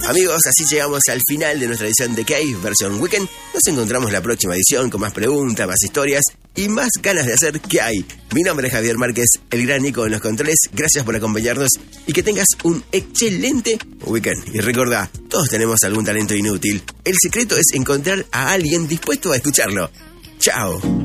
Amigos, así llegamos al final de nuestra edición de Cave versión Weekend. Nos encontramos la próxima edición con más preguntas, más historias y más ganas de hacer ¿Qué hay? Mi nombre es Javier Márquez, el gran Nico en los controles. Gracias por acompañarnos y que tengas un excelente weekend. Y recordá, todos tenemos algún talento inútil. El secreto es encontrar a alguien dispuesto a escucharlo. ¡Chao!